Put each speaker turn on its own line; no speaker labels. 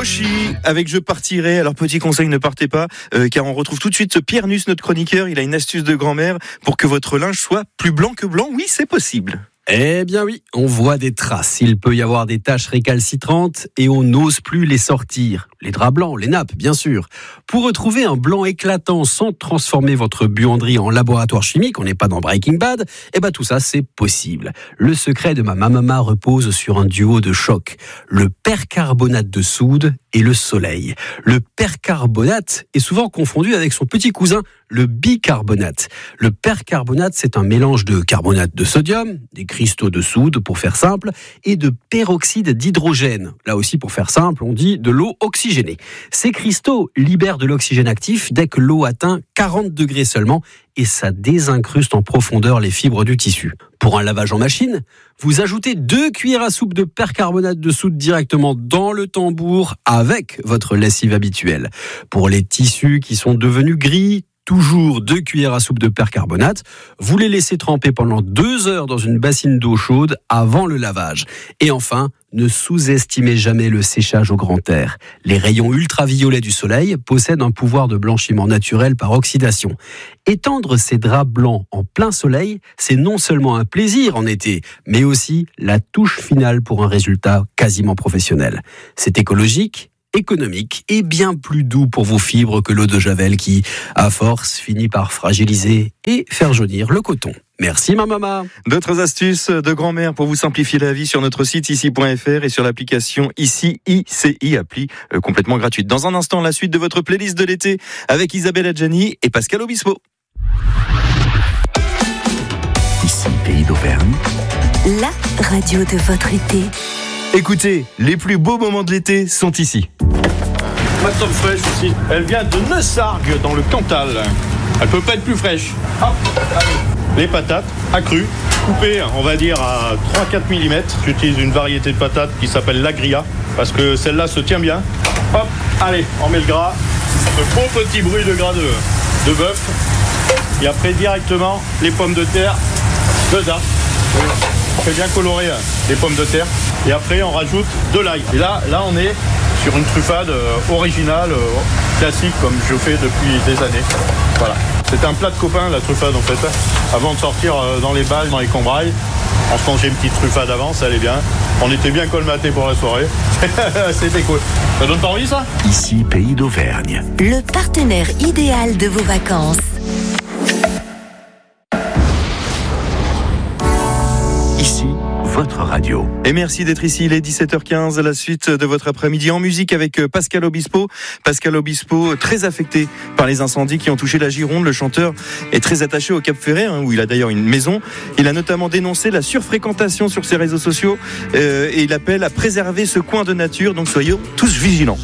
Moshi avec Je partirai. Alors petit conseil, ne partez pas car on retrouve tout de suite Pierre Nuss, notre chroniqueur. Il a une astuce de grand-mère pour que votre linge soit plus blanc que blanc. Oui, c'est possible.
Eh bien oui, on voit des traces. Il peut y avoir des taches récalcitrantes et on n'ose plus les sortir. Les draps blancs, les nappes, bien sûr. Pour retrouver un blanc éclatant sans transformer votre buanderie en laboratoire chimique, on n'est pas dans Breaking Bad, tout ça c'est possible. Le secret de ma mama repose sur un duo de choc. Le percarbonate de soude et le soleil. Le percarbonate est souvent confondu avec son petit cousin, le bicarbonate. Le percarbonate, c'est un mélange de carbonate de sodium, des cristaux de soude pour faire simple, et de peroxyde d'hydrogène. Là aussi, pour faire simple, on dit de l'eau oxygénée. Ces cristaux libèrent de l'oxygène actif dès que l'eau atteint 40 degrés seulement, et ça désincruste en profondeur les fibres du tissu. Pour un lavage en machine, vous ajoutez 2 cuillères à soupe de percarbonate de soude directement dans le tambour avec votre lessive habituelle. Pour les tissus qui sont devenus gris, toujours 2 cuillères à soupe de percarbonate. Vous les laissez tremper pendant 2 heures dans une bassine d'eau chaude avant le lavage. Et enfin, ne sous-estimez jamais le séchage au grand air. Les rayons ultraviolets du soleil possèdent un pouvoir de blanchiment naturel par oxydation. Étendre ces draps blancs en plein soleil, c'est non seulement un plaisir en été, mais aussi la touche finale pour un résultat quasiment professionnel. C'est écologique, économique et bien plus doux pour vos fibres que l'eau de Javel qui, à force, finit par fragiliser et faire jaunir le coton. Merci ma maman.
D'autres astuces de grand-mère pour vous simplifier la vie sur notre site ici.fr et sur l'application Ici ICI, appli complètement gratuite. Dans un instant, la suite de votre playlist de l'été avec Isabelle Adjani et Pascal Obispo.
Ici Pays d'Auvergne,
la radio de votre été.
Écoutez, les plus beaux moments de l'été sont ici.
Ma tome fraîche aussi, elle vient de Neussargues dans le Cantal. Elle peut pas être plus fraîche. Hop, allez. Les patates accrues, coupées on va dire à 3-4 mm. J'utilise une variété de patates qui s'appelle l'agria parce que celle-là se tient bien. Hop, allez, on met le gras. Ce beau petit bruit de gras de bœuf. Et après directement les pommes de terre dedans. Très bien coloré les pommes de terre. Et après on rajoute de l'ail. Et là on est sur une truffade originale, classique comme je fais depuis des années. Voilà. C'est un plat de copain la truffade en fait. Avant de sortir dans les balles, dans les cambrailles, on se mangeait une petite truffade avant, ça allait bien. On était bien colmatés pour la soirée. C'était cool. Ça donne pas envie ça ?
ici Pays d'Auvergne.
Le partenaire idéal de vos vacances.
Ici, votre radio.
Et merci d'être ici, il est 17h15, la suite de votre après-midi en musique avec Pascal Obispo. Pascal Obispo, très affecté par les incendies qui ont touché la Gironde. Le chanteur est très attaché au Cap Ferret, où il a d'ailleurs une maison. Il a notamment dénoncé la surfréquentation sur ses réseaux sociaux et il appelle à préserver ce coin de nature. Donc soyons tous vigilants.